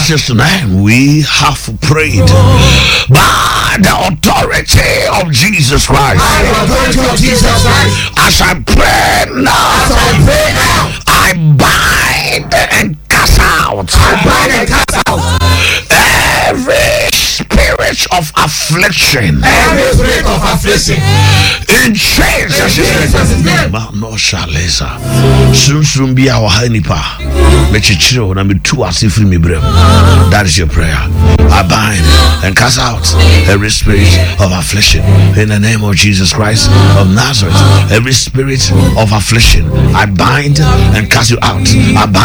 Jesus' name we have prayed. By the authority of Jesus Christ. As I pray now, I bind and cast out every spirit of affliction. In Jesus' name. No shalesa. Soon be our hanipa. Mechichiro na mitu asifri mi brem. That is your prayer. I bind and cast out every spirit of affliction in the name of Jesus Christ of Nazareth. Every spirit of affliction, I bind and cast you out. I bind